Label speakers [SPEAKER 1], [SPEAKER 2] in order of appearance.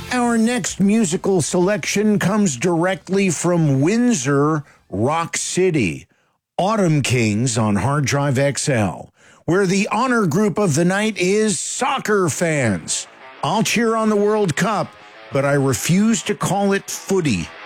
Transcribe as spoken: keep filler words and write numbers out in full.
[SPEAKER 1] Our next musical selection comes directly from Windsor, Rock City. Autumn Kings on Hard Drive X L, where the honor group of the night is soccer fans. I'll cheer on the World Cup, but I refuse to call it footy.